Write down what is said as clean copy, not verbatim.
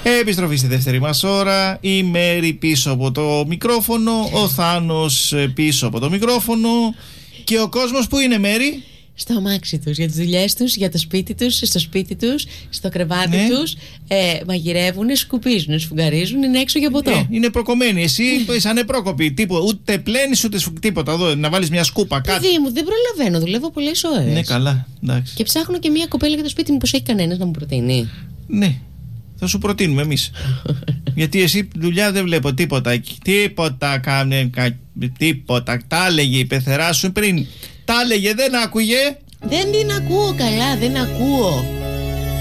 Επιστροφή στη δεύτερη μας ώρα. Η Μέρη πίσω από το μικρόφωνο, ο Θάνος πίσω από το μικρόφωνο. Και ο κόσμος που είναι, Μέρη? Στο αμάξι τους, για τις δουλειές τους, για το σπίτι τους, στο σπίτι τους, στο κρεβάτι τους. Μαγειρεύουν, σκουπίζουν, σφουγγαρίζουν, είναι έξω για ποτό. Είναι προκομμένοι. Εσύ σαν επρόκοπη. Ούτε πλένεις ούτε τίποτα. Εδώ, να βάλεις μια σκούπα, κάτι. Παιδί μου, δεν προλαβαίνω, δουλεύω πολλές ώρες. Ναι, καλά. Εντάξει. Και ψάχνω και μια κοπέλα για το σπίτι μου, πως έχει κανένας να μου προτείνει. Ναι. Θα σου προτείνουμε εμείς. Γιατί εσύ δουλειά δεν βλέπω τίποτα. Τίποτα κάνε. Τίποτα. Τα έλεγε η πεθερά σου πριν. Τα έλεγε, δεν άκουγε. Δεν την ακούω καλά, δεν ακούω.